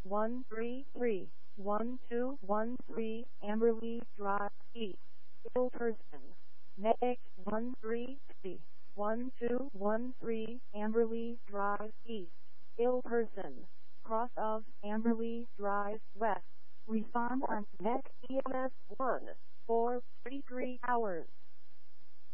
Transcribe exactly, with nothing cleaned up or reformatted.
one three three, one two one three Amberley Drive East, Ilperson. Next one three three, one two one three Amberley Drive East, Ilperson. Cross of Amberley Drive West. Respond on next E M S one for thirty-three hours.